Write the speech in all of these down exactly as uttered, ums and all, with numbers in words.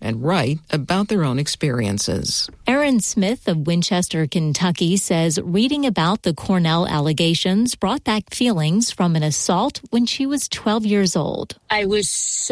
and write about their own experiences. Erin Smith of Winchester, Kentucky, says reading about the Cornell allegations brought back feelings from an assault when she was twelve years old. I was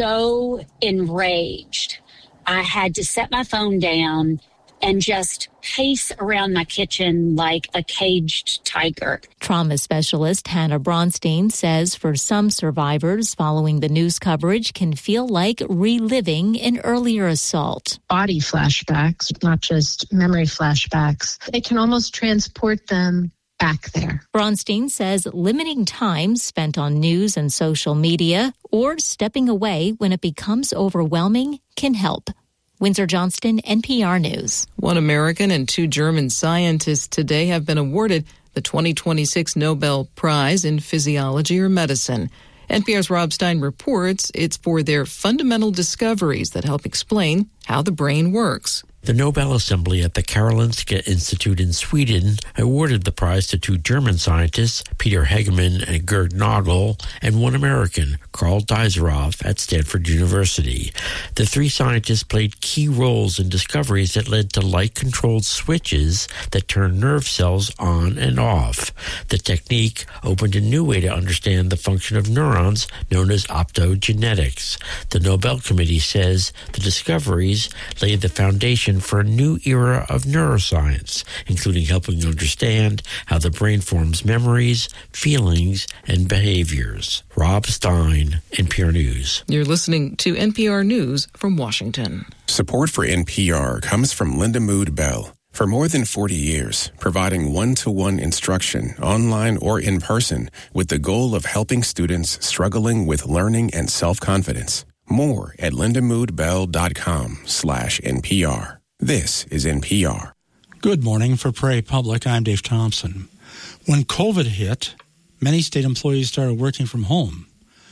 so enraged. I had to set my phone down and just pace around my kitchen like a caged tiger. Trauma specialist Hannah Bronstein says for some survivors, following the news coverage can feel like reliving an earlier assault. Body flashbacks, not just memory flashbacks. It can almost transport them back there. Bronstein says limiting time spent on news and social media or stepping away when it becomes overwhelming can help. Windsor Johnston, N P R News. One American and two German scientists today have been awarded the twenty twenty-six Nobel Prize in Physiology or Medicine. N P R's Rob Stein reports it's for their fundamental discoveries that help explain how the brain works. The Nobel Assembly at the Karolinska Institute in Sweden awarded the prize to two German scientists, Peter Hegemann and Gerd Nagel, and one American, Karl Deiseroff, at Stanford University. The three scientists played key roles in discoveries that led to light-controlled switches that turn nerve cells on and off. The technique opened a new way to understand the function of neurons, known as optogenetics. The Nobel Committee says the discoveries laid the foundation for a new era of neuroscience, including helping understand how the brain forms memories, feelings, and behaviors. Rob Stein, N P R News. You're listening to N P R News from Washington. Support for N P R comes from Linda Mood Bell. For more than forty years, providing one-to-one instruction, online or in person, with the goal of helping students struggling with learning and self-confidence. More at lindamoodbell.com slash NPR. This is N P R. Good morning. For Prairie Public, I'm Dave Thompson. When COVID hit, many state employees started working from home.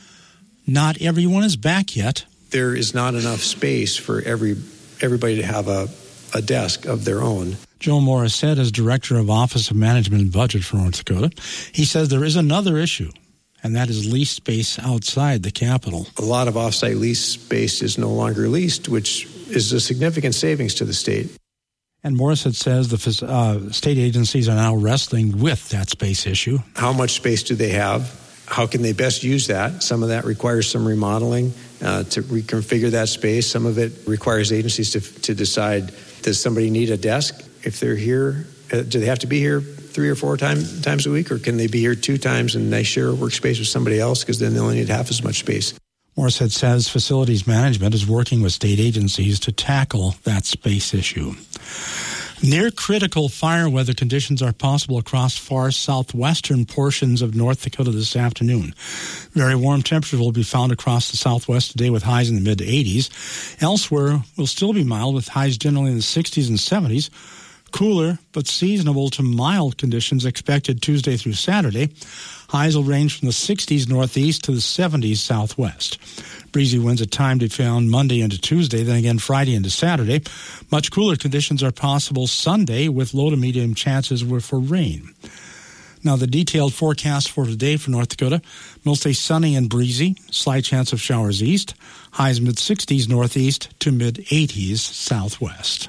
Not everyone is back yet. There is not enough space for every everybody to have a, a desk of their own. Joe Morissette is Director of Office of Management and Budget for North Dakota. He says there is another issue, and that is lease space outside the Capitol. A lot of off-site lease space is no longer leased, which is a significant savings to the state. And Morissette says the uh, state agencies are now wrestling with that space issue. How much space do they have? How can they best use that? Some of that requires some remodeling uh, to reconfigure that space. Some of it requires agencies to, to decide, does somebody need a desk if they're here? Uh, do they have to be here three or four time, times a week, or can they be here two times and they share a workspace with somebody else because then they only need half as much space? Morissette says facilities management is working with state agencies to tackle that space issue. Near critical fire weather conditions are possible across far southwestern portions of North Dakota this afternoon. Very warm temperatures will be found across the southwest today with highs in the mid eighties. Elsewhere will still be mild with highs generally in the sixties and seventies. Cooler but seasonable to mild conditions expected Tuesday through Saturday. Highs will range from the sixties northeast to the seventies southwest. Breezy winds at times to be found Monday into Tuesday, then again Friday into Saturday. Much cooler conditions are possible Sunday with low to medium chances for rain. Now the detailed forecast for today for North Dakota. Mostly sunny and breezy. Slight chance of showers east. Highs mid sixties northeast to mid eighties southwest.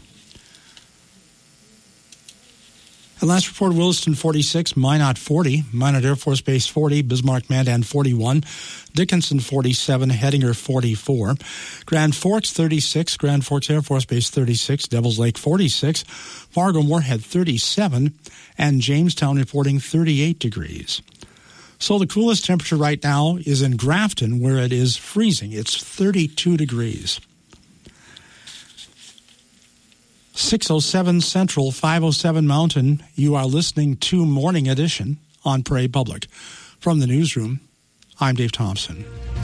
At last report, Williston forty-six, Minot forty, Minot Air Force Base forty, Bismarck Mandan forty-one, Dickinson forty-seven, Hettinger forty-four, Grand Forks thirty-six, Grand Forks Air Force Base thirty-six, Devils Lake forty-six, Fargo Moorhead thirty-seven, and Jamestown reporting thirty-eight degrees. So the coolest temperature right now is in Grafton, where it is freezing. It's thirty-two degrees. six oh seven Central, five oh seven Mountain. You are listening to Morning Edition on Prairie Public. From the newsroom, I'm Dave Thompson.